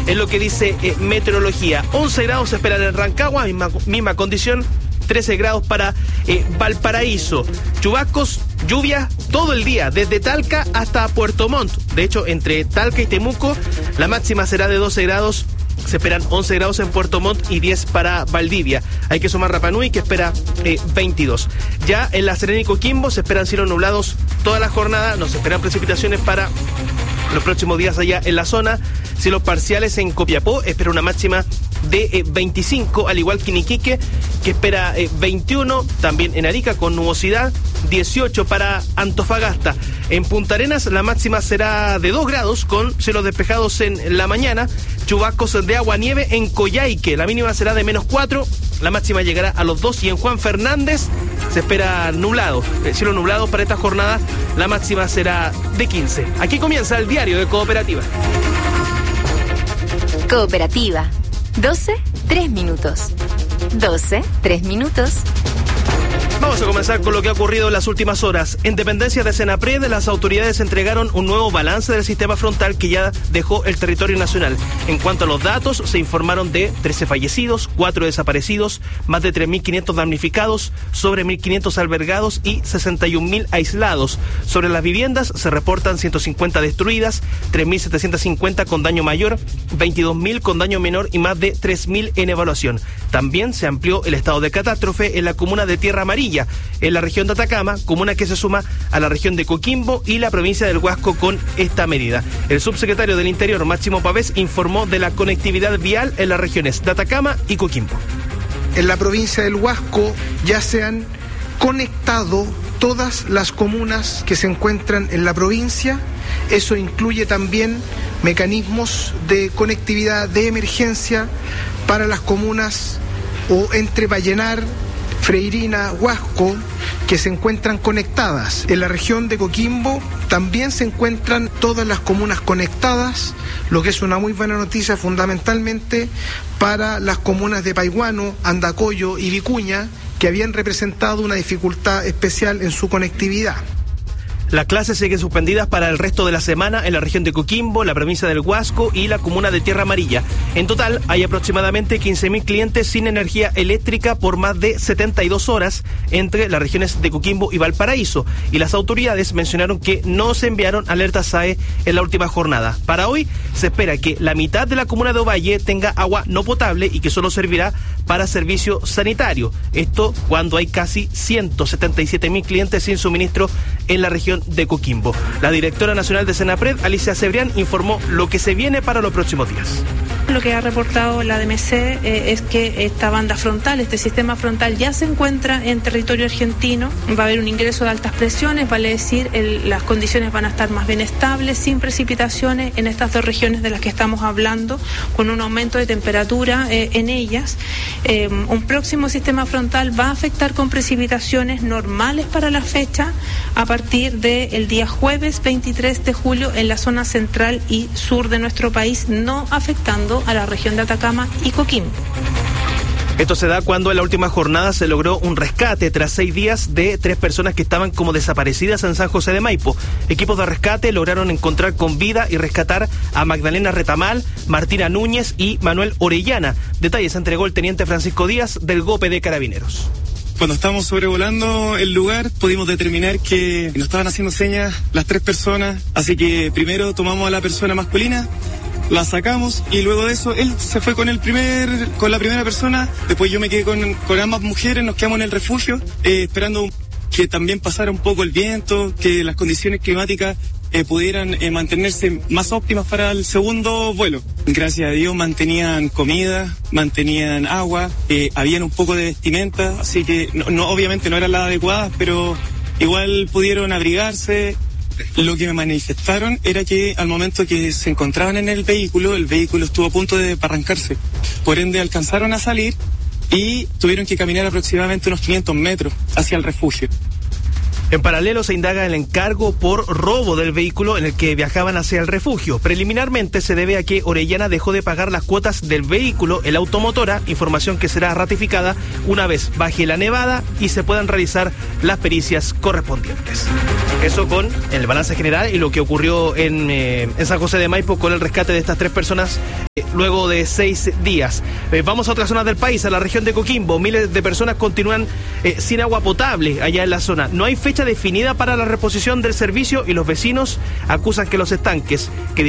es lo que dice meteorología. 11 grados se esperan en Rancagua, misma condición. 13 grados para Valparaíso. Chubascos, lluvia todo el día, desde Talca hasta Puerto Montt. De hecho, entre Talca y Temuco, la máxima será de 12 grados. Se esperan 11 grados en Puerto Montt y 10 para Valdivia. Hay que sumar Rapa Nui, que espera 22. Ya en La Serena y Coquimbo se esperan cielos nublados toda la jornada. Nos esperan precipitaciones para los próximos días allá en la zona. Cielos parciales en Copiapó, espera una máxima de 25, al igual que en Iquique, que espera 21, también en Arica con nubosidad, 18 para Antofagasta. En Punta Arenas la máxima será de 2 grados con cielos despejados en la mañana, chubascos de agua nieve en Coyhaique, la mínima será de -4, la máxima llegará a los 2, y en Juan Fernández se espera nublado, cielo nublado para esta jornada, la máxima será de 15. Aquí comienza el diario de Cooperativa. Cooperativa. 12, 3 minutos. 12, 3 minutos. Vamos a comenzar con lo que ha ocurrido en las últimas horas. En dependencias de Senapred, las autoridades entregaron un nuevo balance del sistema frontal que ya dejó el territorio nacional. En cuanto a los datos, se informaron de 13 fallecidos, 4 desaparecidos, más de 3.500 damnificados, sobre 1.500 albergados y 61.000 aislados. Sobre las viviendas, se reportan 150 destruidas, 3.750 con daño mayor, 22.000 con daño menor y más de 3.000 en evaluación. También se amplió el estado de catástrofe en la comuna de Tierra Amarilla, en la región de Atacama, comuna que se suma a la región de Coquimbo y la provincia del Huasco con esta medida. El subsecretario del Interior, Máximo Pavés, informó de la conectividad vial en las regiones de Atacama y Coquimbo. En la provincia del Huasco ya se han conectado todas las comunas que se encuentran en la provincia. Eso incluye también mecanismos de conectividad de emergencia para las comunas o entre Vallenar, Freirina, Huasco, que se encuentran conectadas. En la región de Coquimbo también se encuentran todas las comunas conectadas, lo que es una muy buena noticia fundamentalmente para las comunas de Paiguano, Andacollo y Vicuña, que habían representado una dificultad especial en su conectividad. Las clases siguen suspendidas para el resto de la semana en la región de Coquimbo, la provincia del Huasco y la comuna de Tierra Amarilla. En total, hay aproximadamente 15.000 clientes sin energía eléctrica por más de 72 horas entre las regiones de Coquimbo y Valparaíso. Y las autoridades mencionaron que no se enviaron alertas SAE en la última jornada. Para hoy, se espera que la mitad de la comuna de Ovalle tenga agua no potable y que solo servirá para servicio sanitario. Esto cuando hay casi 177.000 clientes sin suministro en la región de Coquimbo. La directora nacional de Senapred, Alicia Cebrián, informó lo que se viene para los próximos días. Lo que ha reportado la DMC es que esta banda frontal, este sistema frontal ya se encuentra en territorio argentino. Va a haber un ingreso de altas presiones, vale decir, las condiciones van a estar más bien estables, sin precipitaciones en estas dos regiones de las que estamos hablando, con un aumento de temperatura en ellas. Un próximo sistema frontal va a afectar con precipitaciones normales para la fecha a partir del día jueves 23 de julio en la zona central y sur de nuestro país, no afectando a la región de Atacama y Coquimbo. Esto se da cuando en la última jornada se logró un rescate tras 6 días de 3 personas que estaban como desaparecidas en San José de Maipo. Equipos de rescate lograron encontrar con vida y rescatar a Magdalena Retamal, Martina Núñez y Manuel Orellana. Detalles entregó el teniente Francisco Díaz del GOPE de Carabineros. Cuando estábamos sobrevolando el lugar, pudimos determinar que nos estaban haciendo señas las 3 personas, así que primero tomamos a la persona masculina, la sacamos y luego de eso él se fue con la primera persona, después yo me quedé con ambas mujeres, nos quedamos en el refugio, esperando que también pasara un poco el viento, que las condiciones climáticas pudieran mantenerse más óptimas para el segundo vuelo. Gracias a Dios mantenían comida, mantenían agua, habían un poco de vestimenta, así que obviamente no eran las adecuadas, pero igual pudieron abrigarse. Lo que me manifestaron era que al momento que se encontraban en el vehículo estuvo a punto de arrancarse. Por ende alcanzaron a salir y tuvieron que caminar aproximadamente unos 500 metros hacia el refugio. En paralelo se indaga el encargo por robo del vehículo en el que viajaban hacia el refugio. Preliminarmente se debe a que Orellana dejó de pagar las cuotas del vehículo, el automotora, información que será ratificada una vez baje la nevada y se puedan realizar las pericias correspondientes. Eso con el balance general y lo que ocurrió en San José de Maipo con el rescate de estas 3 personas luego de 6 días. Vamos a otras zonas del país, a la región de Coquimbo. Miles de personas continúan sin agua potable allá en la zona. No hay fecha definida para la reposición del servicio y los vecinos acusan que los estanques que